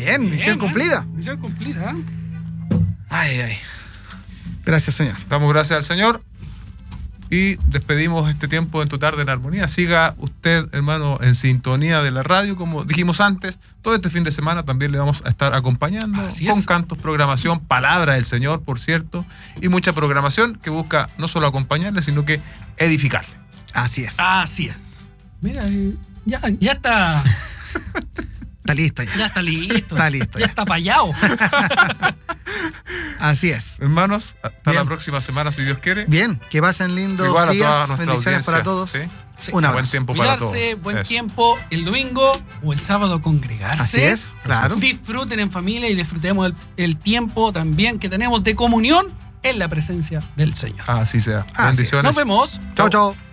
Bien, misión cumplida. Misión cumplida. Ay. Gracias, Señor. Damos gracias al Señor y despedimos este tiempo en Tu Tarde en Armonía. Siga usted, hermano, en sintonía de la radio, como dijimos antes. Todo este fin de semana también le vamos a estar acompañando con cantos, programación, palabra del Señor, por cierto, y mucha programación que busca no solo acompañarle, sino que edificarle. Así es. Mira, ya está. Está listo ya. Ya está listo. Está listo. Ya está payado. Así es. Hermanos, hasta Bien. la próxima semana, si Dios quiere. Bien, que pasen lindos Igual a toda días. nuestra Bendiciones audiencia, para todos. ¿sí? Un abrazo. Buen tiempo para todos. Cuidarse, buen Eso. tiempo el domingo o el sábado congregarse. Así es, claro. Disfruten en familia y disfrutemos el tiempo también que tenemos de comunión en la presencia del Señor. Así sea. Así es. Bendiciones. Nos vemos. Chau, chau.